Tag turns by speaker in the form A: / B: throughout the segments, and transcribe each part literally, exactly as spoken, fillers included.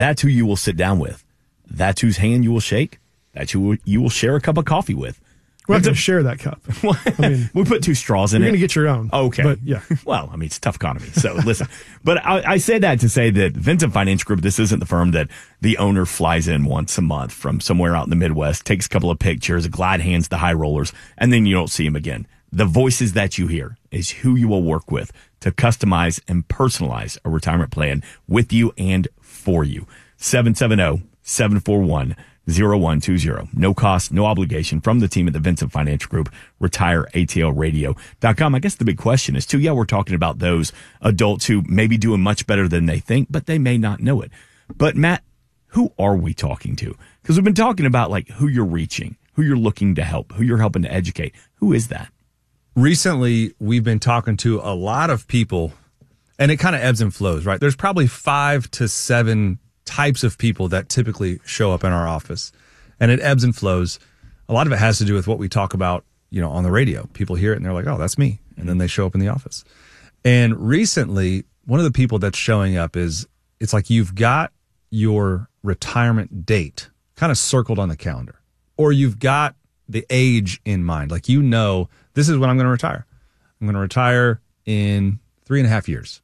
A: That's who you will sit down with. That's whose hand you will shake. That's who you will share a cup of coffee with.
B: We're not going to share that cup.
A: I mean, we put two straws in
B: you're
A: it.
B: You're going to get your own.
A: Okay.
B: But yeah.
A: Well, I mean, it's a tough economy. So listen, but I, I say that to say that Vincent Financial Group, this isn't the firm that the owner flies in once a month from somewhere out in the Midwest, takes a couple of pictures, glad hands the high rollers, and then you don't see him again. The voices that you hear is who you will work with to customize and personalize a retirement plan with you and for you. seven seven zero, seven four one, zero one two zero. No cost, no obligation from the team at the Vincent Financial Group, retire A T L radio dot com. I guess the big question is, too, yeah, we're talking about those adults who may be doing much better than they think, but they may not know it. But, Matt, who are we talking to? Because we've been talking about, like, who you're reaching, who you're looking to help, who you're helping to educate. Who is that?
C: Recently, we've been talking to a lot of people, and it kind of ebbs and flows, right? There's probably five to seven types of people that typically show up in our office, and it ebbs and flows. A lot of it has to do with what we talk about, you know, on the radio. People hear it and they're like, oh, that's me. And then they show up in the office. And recently, one of the people that's showing up is, it's like you've got your retirement date kind of circled on the calendar, or you've got the age in mind. Like, you know, this is when I'm going to retire. I'm going to retire in three and a half years.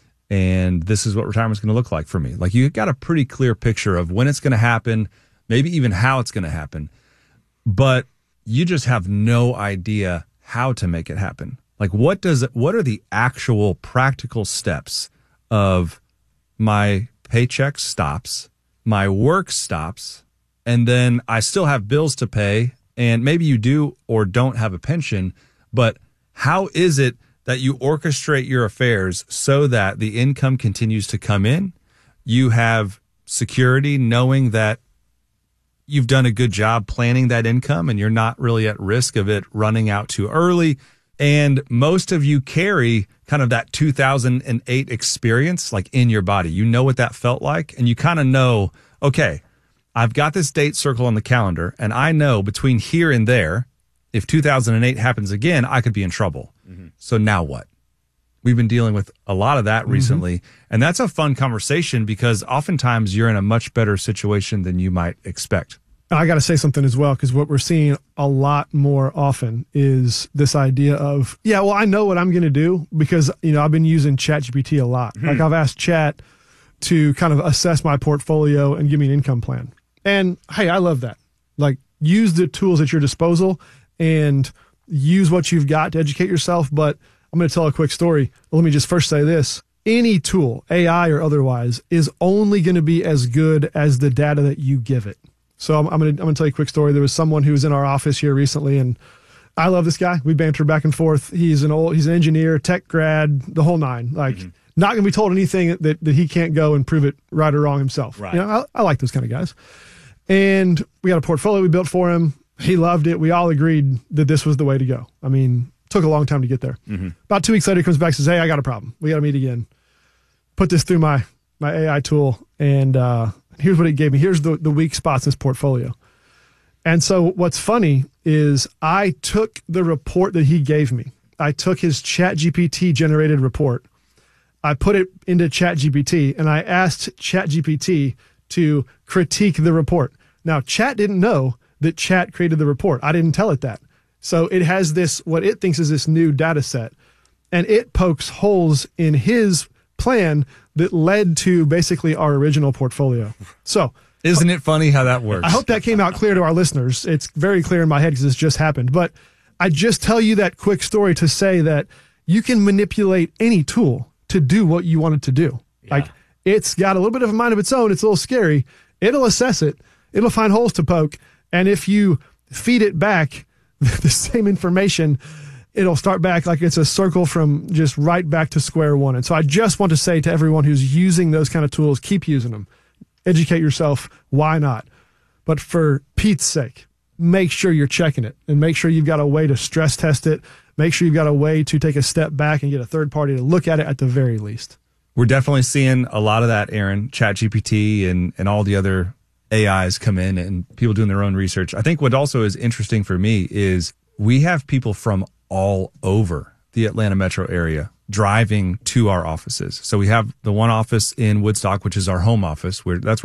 C: And this is what retirement's going to look like for me. Like, you got a pretty clear picture of when it's going to happen, maybe even how it's going to happen. But you just have no idea how to make it happen. Like, what does it, what are the actual practical steps of my paycheck stops, my work stops, and then I still have bills to pay, and maybe you do or don't have a pension, but how is it that you orchestrate your affairs so that the income continues to come in? You have security knowing that you've done a good job planning that income and you're not really at risk of it running out too early. And most of you carry kind of that two thousand eight experience, like, in your body. You know what that felt like, and you kind of know, okay, I've got this date circle on the calendar, and I know between here and there, if two thousand eight happens again, I could be in trouble. Mm-hmm. So now what? We've been dealing with a lot of that mm-hmm. recently, and that's a fun conversation because oftentimes you're in a much better situation than you might expect.
B: I got to say something as well, because what we're seeing a lot more often is this idea of, yeah, well, I know what I'm going to do because, you know, I've been using ChatGPT a lot. Mm-hmm. Like, I've asked Chat to kind of assess my portfolio and give me an income plan. And hey, I love that. Like, use the tools at your disposal and use what you've got to educate yourself. But I'm going to tell a quick story. Let me just first say this. Any tool, A I or otherwise, is only going to be as good as the data that you give it. So I'm, I'm going to I'm going to tell you a quick story. There was someone who was in our office here recently, and I love this guy. We banter back and forth. He's an old, he's an engineer, tech grad, the whole nine. Like, mm-hmm. not going to be told anything that, that he can't go and prove it right or wrong himself.
A: Right.
B: You know, I, I like those kind of guys. And we got a portfolio we built for him. He loved it. We all agreed that this was the way to go. I mean, took a long time to get there. Mm-hmm. About two weeks later, he comes back and says, hey, I got a problem. We got to meet again. Put this through my, my A I tool, and uh, here's what it gave me. Here's the, the weak spots in this portfolio. And so what's funny is I took the report that he gave me. I took his ChatGPT generated report. I put it into ChatGPT, and I asked ChatGPT to critique the report. Now, Chat didn't know that Chat created the report. I didn't tell it that. So it has this, what it thinks is this new data set, and it pokes holes in his plan that led to basically our original portfolio. So,
C: isn't it funny how that works?
B: I hope that came out clear to our listeners. It's very clear in my head because this just happened. But I just tell you that quick story to say that you can manipulate any tool to do what you want it to do. Yeah. Like, it's got a little bit of a mind of its own. It's a little scary. It'll assess it. It'll find holes to poke. And if you feed it back the same information, it'll start back like it's a circle from just right back to square one. And so I just want to say to everyone who's using those kind of tools, keep using them. Educate yourself. Why not? But for Pete's sake, make sure you're checking it and make sure you've got a way to stress test it. Make sure you've got a way to take a step back and get a third party to look at it at the very least.
C: We're definitely seeing a lot of that, Aaron. ChatGPT and, and all the other A Is come in and people doing their own research. I think what also is interesting for me is we have people from all over the Atlanta metro area driving to our offices. So we have the one office in Woodstock, which is our home office, where that's where